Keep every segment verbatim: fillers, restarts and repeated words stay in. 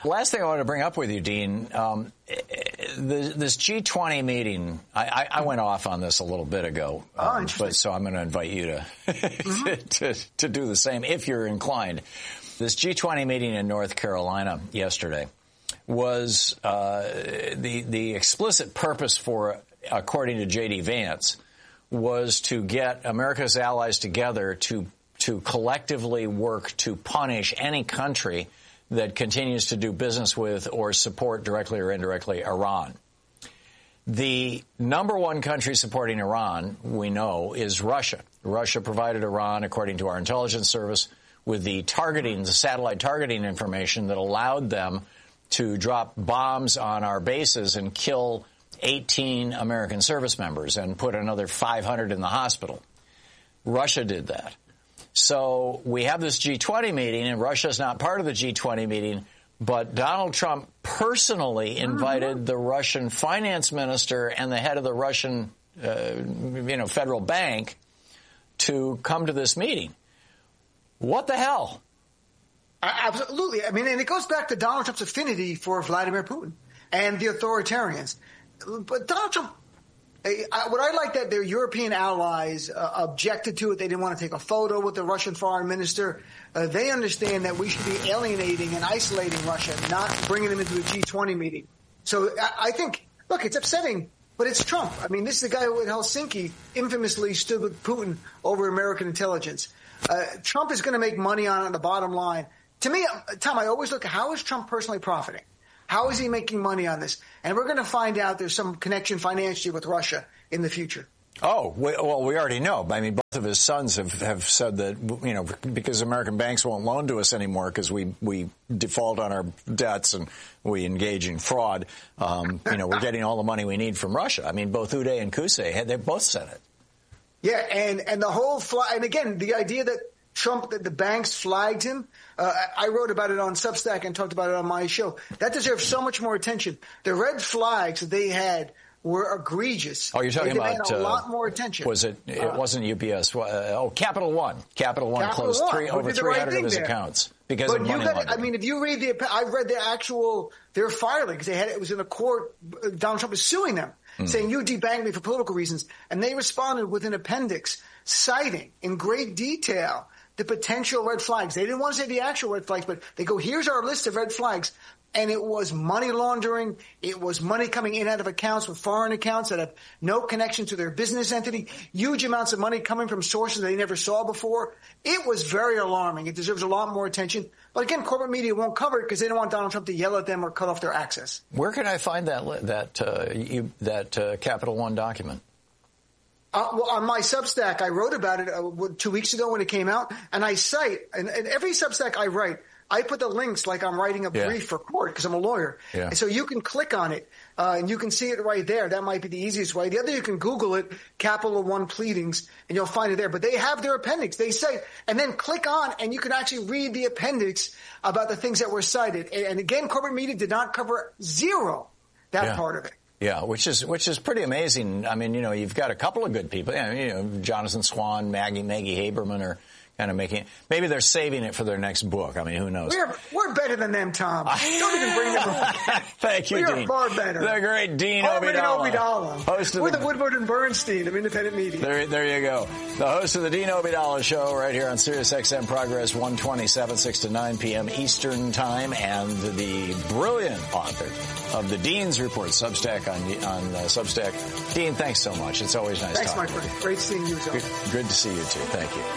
Last thing I want to bring up with you, Dean, um, the, this G twenty meeting, I, I, I went off on this a little bit ago, um, oh, but so I'm going to invite you to, mm-hmm. to to do the same if you're inclined. This G twenty meeting in North Carolina yesterday was uh, the the explicit purpose for, according to J D Vance, was to get America's allies together to to collectively work to punish any country that continues to do business with or support directly or indirectly Iran. The number one country supporting Iran, we know, is Russia. Russia provided Iran, according to our intelligence service, with the targeting, the satellite targeting information that allowed them to drop bombs on our bases and kill eighteen American service members and put another five hundred in the hospital. Russia did that. So we have this G twenty meeting, and Russia's not part of the G twenty meeting, but Donald Trump personally invited mm-hmm. the Russian finance minister and the head of the Russian, uh, you know, federal bank to come to this meeting. What the hell? Absolutely. I mean, and it goes back to Donald Trump's affinity for Vladimir Putin and the authoritarians. But Donald Trump, what I like that their European allies uh, objected to it. They didn't want to take a photo with the Russian foreign minister. Uh, they understand that we should be alienating and isolating Russia, not bringing them into a G twenty meeting. So I, I think, look, it's upsetting, but it's Trump. I mean, this is the guy who in Helsinki infamously stood with Putin over American intelligence. Uh, Trump is going to make money on it, the bottom line. To me, Tom, I always look at how is Trump personally profiting? How is he making money on this? And we're going to find out there's some connection financially with Russia in the future. Oh, we, well, we already know. I mean, both of his sons have, have said that, you know, because American banks won't loan to us anymore because we, we default on our debts and we engage in fraud, um, you know, we're getting all the money we need from Russia. I mean, both Uday and Qusay, they both said it. Yeah, and, and the whole fly, and again, the idea that Trump, that the banks flagged him. Uh, I wrote about it on Substack and talked about it on my show. That deserves so much more attention. The red flags that they had were egregious. Oh, you're talking they about a uh, lot more attention. Was it? It uh, wasn't U B S. Uh, oh, Capital One. Capital One Capital closed One. three, over three hundred right of his there. accounts because but of money got, laundering. I mean, if you read the, I've read the actual their filing because they had it was in a court. Donald Trump is suing them, mm. saying you debanked me for political reasons, and they responded with an appendix citing in great detail the potential red flags. They didn't want to say the actual red flags, but they go, here's our list of red flags. And it was money laundering. It was money coming in out of accounts with foreign accounts that have no connection to their business entity. Huge amounts of money coming from sources they never saw before. It was very alarming. It deserves a lot more attention. But again, corporate media won't cover it because they don't want Donald Trump to yell at them or cut off their access. Where can I find that that uh, you, that uh, Capital One document? Uh, well, on my Substack, I wrote about it uh, two weeks ago when it came out, and I cite, and, and every Substack I write, I put the links like I'm writing a brief yeah. for court because I'm a lawyer. Yeah. And so you can click on it, uh, and you can see it right there. That might be the easiest way. The other, you can Google it, Capital One pleadings, and you'll find it there. But they have their appendix. They say, and then click on, and you can actually read the appendix about the things that were cited. And, and again, corporate media did not cover zero, that yeah. part of it. Yeah, which is which is pretty amazing. I mean, you know, you've got a couple of good people. You know, Jonathan Swan, Maggie Maggie Haberman are kind of making it. Maybe they're saving it for their next book. I mean, who knows? We're we're better than them, Tom. Don't even bring them up. Thank you, we Dean. We are far better. The great Dean Obeidallah. Obeidallah. Host of we're the, the Woodward and Bernstein of independent media. There, there you go. The host of the Dean Obeidallah Show right here on Sirius X M Progress one twenty-seven, six to nine p.m. Eastern Time, and the brilliant author of the Dean's Report, Substack on on uh, Substack. Dean, thanks so much. It's always nice thanks, talking to you. Thanks, my friend. Great seeing you, good, good to see you, too. Thank you.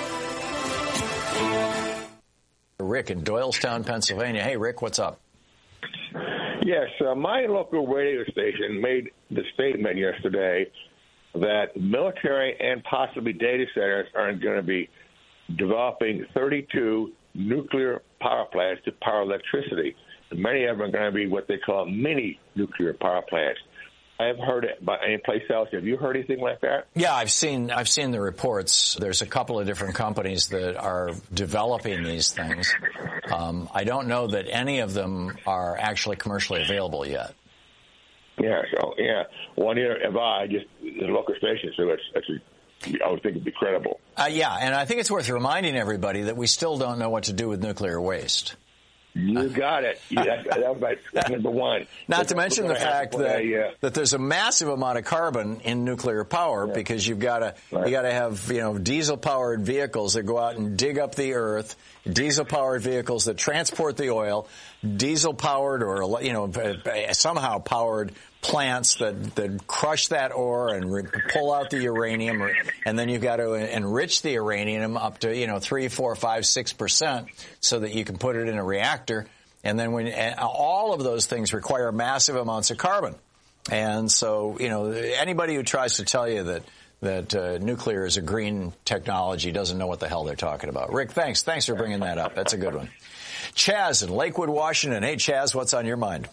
Rick in Doylestown, Pennsylvania. Hey, Rick, what's up? Yes, uh, my local radio station made the statement yesterday that military and possibly data centers are going to be developing thirty-two nuclear power plants to power electricity. And many of them are going to be what they call mini nuclear power plants. I haven't heard it by any place else. Have you heard anything like that? Yeah, I've seen I've seen the reports. There's a couple of different companies that are developing these things. Um, I don't know that any of them are actually commercially available yet. Yeah, so yeah, one year if I just the local station, so it's actually. I would think it'd be credible. Uh, yeah, and I think it's worth reminding everybody that we still don't know what to do with nuclear waste. You got it. You, that, that was my number one. Not but to mention the fact that I, uh, that there's a massive amount of carbon in nuclear power, yeah. because you've got to right. you got to have you know diesel powered vehicles that go out and dig up the earth, diesel powered vehicles that transport the oil, diesel powered or you know somehow powered plants that, that crush that ore and re- pull out the uranium, or, and then you've got to enrich the uranium up to you know three, four, five, six percent, so that you can put it in a reactor. And then when and all of those things require massive amounts of carbon, and so you know anybody who tries to tell you that that uh, nuclear is a green technology doesn't know what the hell they're talking about. Rick, thanks, thanks for bringing that up. That's a good one. Chaz in Lakewood, Washington. Hey, Chaz, what's on your mind?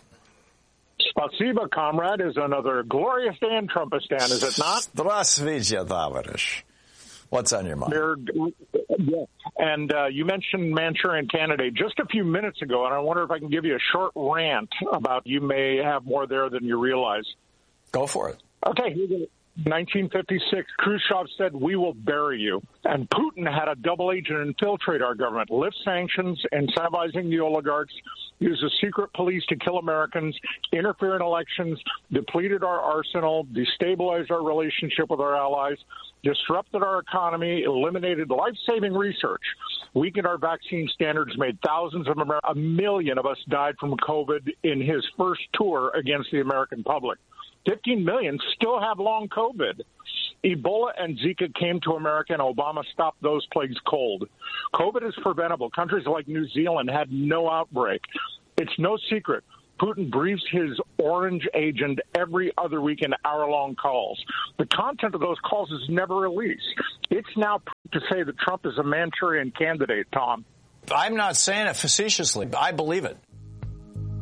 Spasiba, comrade, is another glorious day in Trumpistan, is it not? Здравствуйте, товарищ. What's on your mind? Yeah. And uh, you mentioned Manchurian Candidate just a few minutes ago, and I wonder if I can give you a short rant about you may have more there than you realize. Go for it. Okay, here we go. nineteen fifty-six, Khrushchev said, "We will bury you." And Putin had a double agent infiltrate our government, lift sanctions, incentivizing the oligarchs, use a secret police to kill Americans, interfere in elections, depleted our arsenal, destabilized our relationship with our allies, disrupted our economy, eliminated life-saving research, weakened our vaccine standards, made thousands of Amer- a million of us died from COVID in his first tour against the American public. fifteen million still have long COVID. Ebola and Zika came to America, and Obama stopped those plagues cold. COVID is preventable. Countries like New Zealand had no outbreak. It's no secret. Putin briefs his orange agent every other week in hour-long calls. The content of those calls is never released. It's now to say that Trump is a Manchurian Candidate, Tom. I'm not saying it facetiously. I believe it.